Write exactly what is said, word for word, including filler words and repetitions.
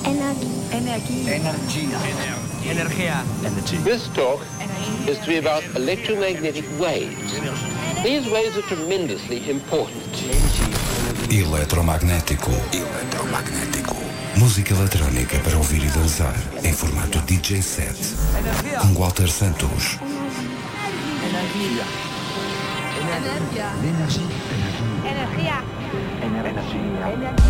Energie. Energia. Energia. Energy. This talk is to be about electromagnetic waves. These waves are tremendously important. Eletromagnético. Eletromagnético. Música eletrónica para ouvir e dançar em formato D J set. Com Walter Santos. Energia. L'energie. Energia. Energia.